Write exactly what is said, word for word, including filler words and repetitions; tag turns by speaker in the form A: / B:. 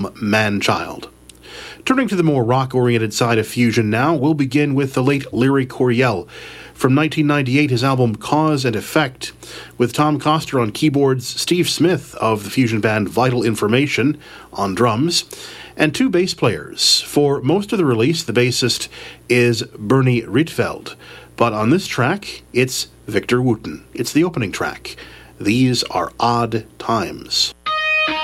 A: Man-Child. Turning to the more rock-oriented side of fusion now, we'll begin with the late Larry Coryell. From nineteen ninety-eight, his album Cause and Effect, with Tom Coster on keyboards, Steve Smith of the fusion band Vital Information on drums, and two bass players. For most of the release, the bassist is Bernie Rietveld, but on this track, it's Victor Wooten. It's the opening track. These are Odd Times.